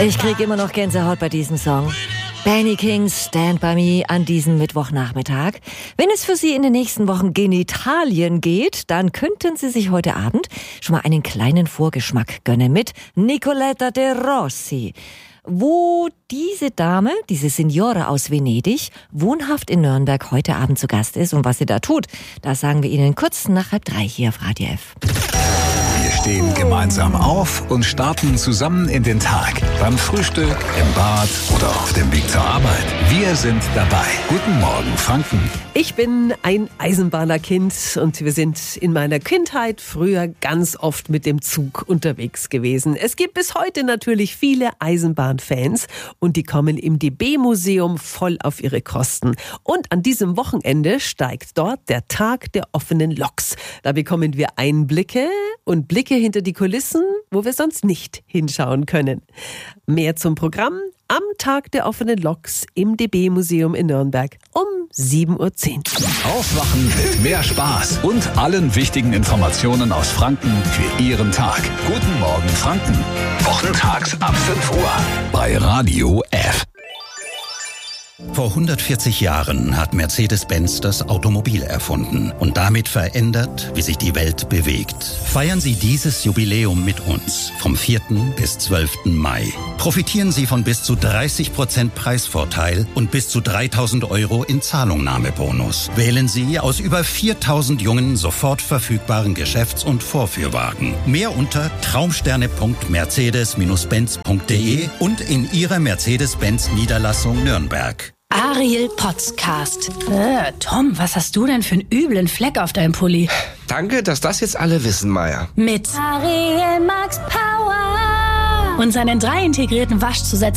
Ich kriege immer noch Gänsehaut bei diesem Song. Benny King's Stand By Me an diesem Mittwochnachmittag. Wenn es für Sie in den nächsten Wochen gen Italien geht, dann könnten Sie sich heute Abend schon mal einen kleinen Vorgeschmack gönnen mit Nicoletta de Rossi. Wo diese Dame, diese Signora aus Venedig, wohnhaft in Nürnberg heute Abend zu Gast ist und was sie da tut, das sagen wir Ihnen kurz nach 2:30 hier auf Radio F. Wir stehen gemeinsam auf und starten zusammen in den Tag. Beim Frühstück, im Bad oder auf dem Weg zur Arbeit. Wir sind dabei. Guten Morgen, Franken. Ich bin ein Eisenbahnerkind und wir sind in meiner Kindheit früher ganz oft mit dem Zug unterwegs gewesen. Es gibt bis heute natürlich viele Eisenbahnfans und die kommen im DB-Museum voll auf ihre Kosten. Und an diesem Wochenende steigt dort der Tag der offenen Loks. Da bekommen wir Einblicke und Blicke hinter die Kulissen, wo wir sonst nicht hinschauen können. Mehr zum Programm am Tag der offenen Loks im DB-Museum in Nürnberg um 7:10 Uhr. Aufwachen mit mehr Spaß und allen wichtigen Informationen aus Franken für Ihren Tag. Guten Morgen, Franken. Wochentags ab 5 Uhr bei Radio F. Vor 140 Jahren hat Mercedes-Benz das Automobil erfunden und damit verändert, wie sich die Welt bewegt. Feiern Sie dieses Jubiläum mit uns vom 4. bis 12. Mai. Profitieren Sie von bis zu 30% Preisvorteil und bis zu 3.000 € in Zahlungnahmebonus. Wählen Sie aus über 4.000 jungen, sofort verfügbaren Geschäfts- und Vorführwagen. Mehr unter traumsterne.mercedes-benz.de und in Ihrer Mercedes-Benz-Niederlassung Nürnberg. Ariel Podcast. Tom, was hast du denn für einen üblen Fleck auf deinem Pulli? Danke, dass das jetzt alle wissen, Maya. Mit Ariel Max Power und seinen 3 integrierten Waschzusätzen